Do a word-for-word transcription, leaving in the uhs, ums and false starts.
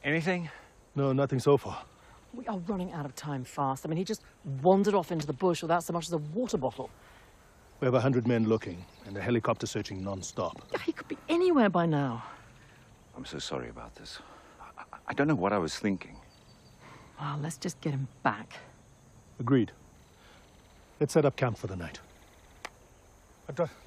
Anything? No, nothing so far. We are running out of time fast. I mean, he just wandered off into the bush without so much as a water bottle. We have a hundred men looking, and a helicopter searching non-stop. Yeah, he could be anywhere by now. I'm so sorry about this. I, I don't know what I was thinking. Well, let's just get him back. Agreed. Let's set up camp for the night. But, uh,